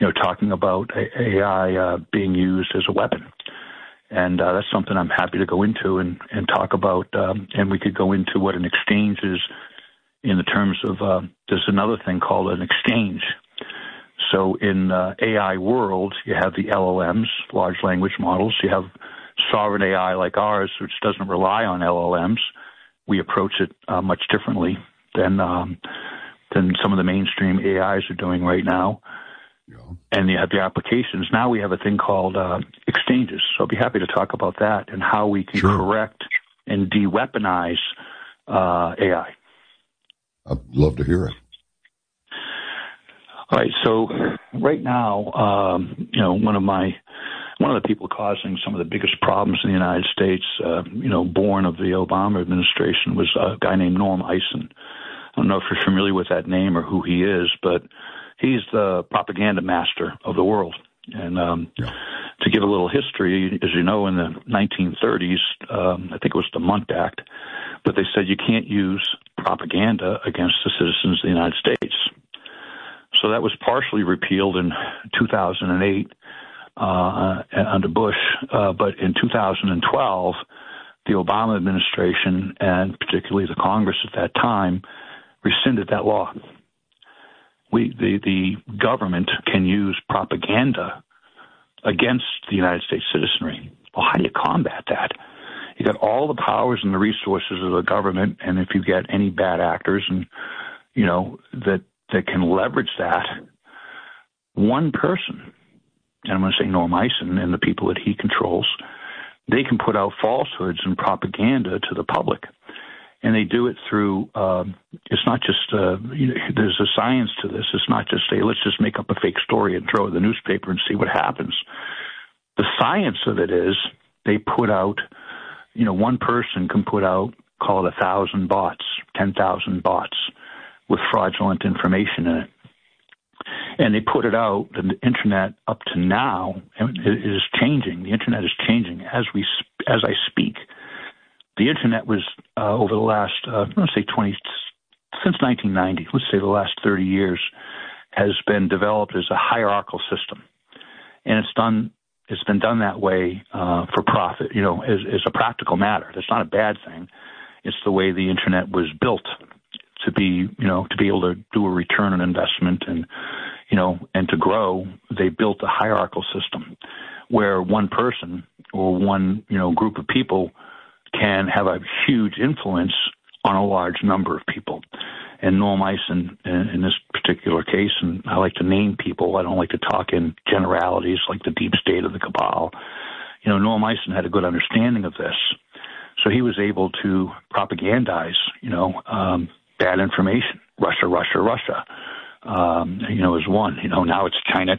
talking about AI being used as a weapon. And that's something I'm happy to go into and talk about. And we could go into what an exchange is in the terms of there's another thing called an exchange. So in AI world, you have the LLMs, large language models. You have sovereign AI like ours, which doesn't rely on LLMs. We approach it much differently than some of the mainstream AIs are doing right now. Yeah. And you have the applications. Now we have a thing called exchanges. So I'll be happy to talk about that and how we can correct and de-weaponize AI. I'd love to hear it. All right. So right now, one of the people causing some of the biggest problems in the United States, born of the Obama administration, was a guy named Norm Eisen. I don't know if you're familiar with that name or who he is, but he's the propaganda master of the world. And to give a little history, as you know, in the 1930s, I think it was the Munt Act, but they said you can't use propaganda against the citizens of the United States. So that was partially repealed in 2008 under Bush, but in 2012, the Obama administration, and particularly the Congress at that time, rescinded that law. The government can use propaganda against the United States citizenry. Well, how do you combat that? You got all the powers and the resources of the government, and if you get any bad actors and that can leverage that, one person, and I'm going to say Norm Eisen and the people that he controls, they can put out falsehoods and propaganda to the public. And they do it through, it's not just, there's a science to this. It's not just, say, let's just make up a fake story and throw it in the newspaper and see what happens. The science of it is they put out, one person can put out, call it 1,000 bots, 10,000 bots with fraudulent information in it. And they put it out, the Internet up to now is changing. The Internet is changing as I speak. The Internet was, over the last, since 1990, let's say the last 30 years, has been developed as a hierarchical system. And it's been done that way for profit, as a practical matter. That's not a bad thing. It's the way the Internet was built to be able to do a return on investment and to grow. They built a hierarchical system where one person or one, group of people can have a huge influence on a large number of people. And Norm Eisen, in this particular case, and I like to name people, I don't like to talk in generalities like the deep state of the cabal. Norm Eisen had a good understanding of this. So he was able to propagandize, bad information. Russia is one. Now it's China.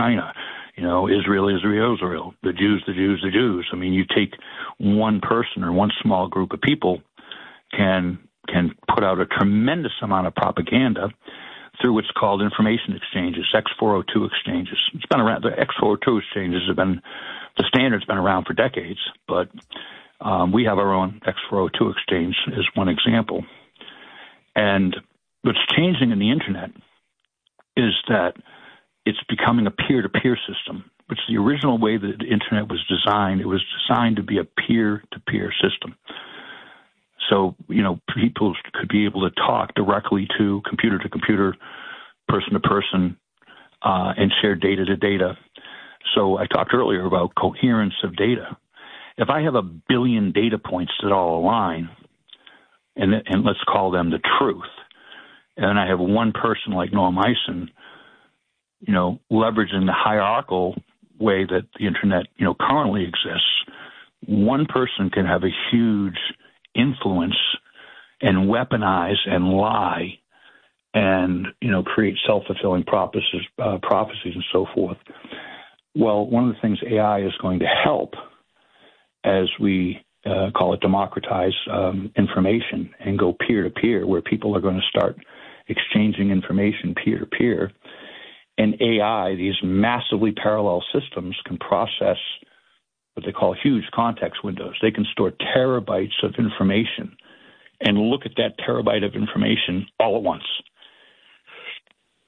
Israel. The Jews. I mean, you take one person or one small group of people can put out a tremendous amount of propaganda through what's called information exchanges, X402 exchanges. It's been around. The X402 exchanges the standard's been around for decades, but we have our own X402 exchange as one example. And what's changing in the Internet is that it's becoming a peer-to-peer system, which the original way that the Internet was designed, it was designed to be a peer-to-peer system. So, people could be able to talk directly to computer, person to person, and share data to data. So I talked earlier about coherence of data. If I have 1 billion data points that all align, and let's call them the truth, and I have one person like Norm Eisen, leveraging the hierarchical way that the Internet, currently exists, one person can have a huge influence and weaponize and lie and, create self-fulfilling prophecies and so forth. Well, one of the things AI is going to help as we call it democratize information and go peer-to-peer, where people are going to start exchanging information peer-to-peer. And AI, these massively parallel systems, can process what they call huge context windows. They can store terabytes of information and look at that terabyte of information all at once.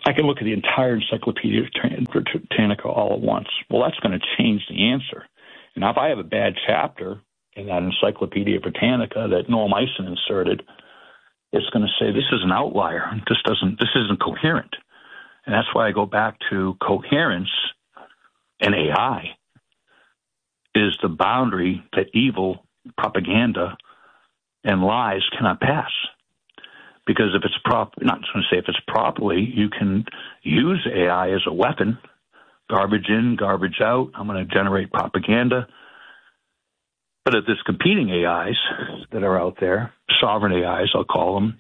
I can look at the entire Encyclopedia Britannica all at once. Well, that's going to change the answer. And now if I have a bad chapter in that Encyclopedia Britannica that Noam Eisen inserted, it's going to say this is an outlier. This isn't coherent. And that's why I go back to coherence and AI is the boundary that evil, propaganda, and lies cannot pass. Because if it's not going to say if it's properly, you can use AI as a weapon, garbage in, garbage out. I'm going to generate propaganda. But if there's competing AIs that are out there, sovereign AIs, I'll call them,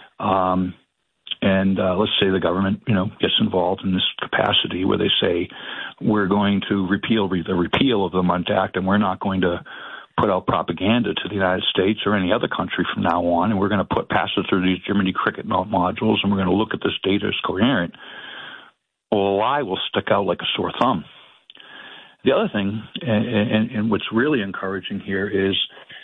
and let's say the government, gets involved in this capacity where they say we're going to repeal of the Mundt Act, and we're not going to put out propaganda to the United States or any other country from now on, and we're going to pass it through these Jiminy Cricket modules, and we're going to look at this data as coherent. Well, a lie will stick out like a sore thumb. The other thing, and what's really encouraging here, is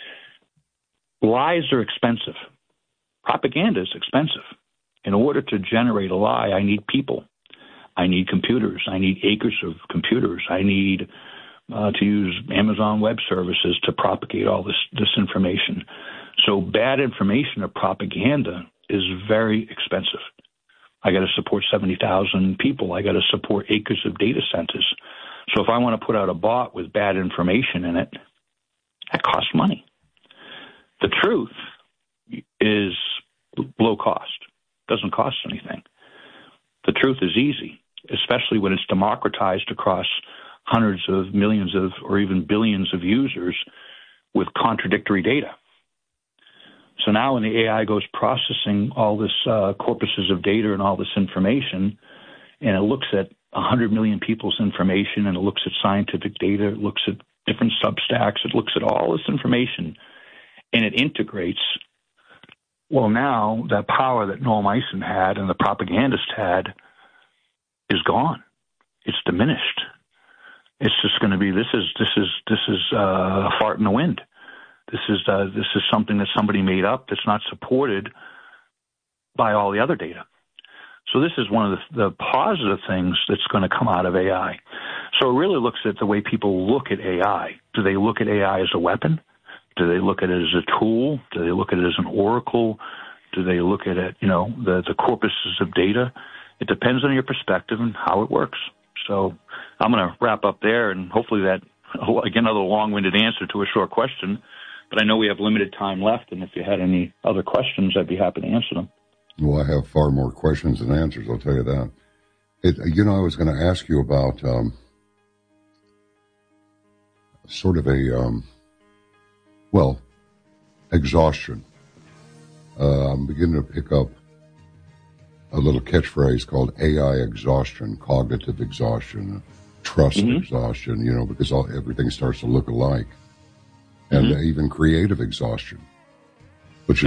lies are expensive. Propaganda is expensive. In order to generate a lie, I need people. I need computers. I need acres of computers. I need to use Amazon Web Services to propagate all this information. So bad information or propaganda is very expensive. I got to support 70,000 people. I got to support acres of data centers. So if I want to put out a bot with bad information in it, that costs money. The truth is low cost. Doesn't cost anything. The truth is easy, especially when it's democratized across hundreds of millions of or even billions of users with contradictory data. So now when the AI goes processing all this corpuses of data and all this information, and it looks at 100 million people's information, and it looks at scientific data, it looks at different substacks, it looks at all this information, and it integrates. Well, now that power that Noam Eisen had and the propagandist had is gone. It's diminished. It's just going to be this is a fart in the wind. This is something that somebody made up that's not supported by all the other data. So this is one of the positive things that's going to come out of AI. So it really looks at the way people look at AI. Do they look at AI as a weapon? Do they look at it as a tool? Do they look at it as an oracle? Do they look at it, the corpuses of data? It depends on your perspective and how it works. So I'm going to wrap up there, and hopefully that, again, another long-winded answer to a short question. But I know we have limited time left, and if you had any other questions, I'd be happy to answer them. Well, I have far more questions than answers, I'll tell you that. I was going to ask you about sort of exhaustion. I'm beginning to pick up a little catchphrase called AI exhaustion, cognitive exhaustion, trust exhaustion, because everything starts to look alike. And even creative exhaustion. But,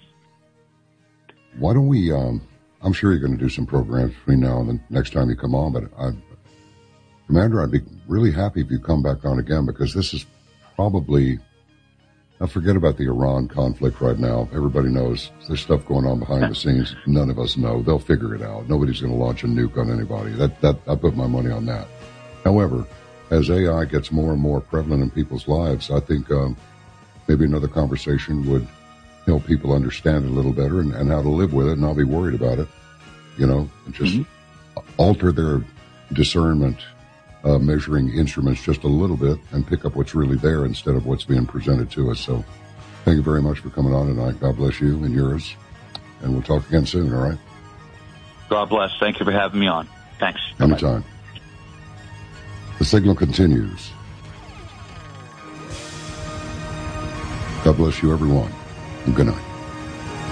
why don't we, I'm sure you're going to do some programs between now and the next time you come on, but Commander, I'd be really happy if you come back on again, because this is probably, now forget about the Iran conflict right now. Everybody knows there's stuff going on behind the scenes. None of us know. They'll figure it out. Nobody's going to launch a nuke on anybody. I put my money on that. However, as AI gets more and more prevalent in people's lives, I think maybe another conversation would help people understand it a little better and how to live with it and not be worried about it, and just alter their discernment, measuring instruments just a little bit and pick up what's really there instead of what's being presented to us. So thank you very much for coming on tonight. God bless you and yours. And we'll talk again soon, all right? God bless. Thank you for having me on. Thanks. Anytime. The signal continues. God bless you, everyone, and good night.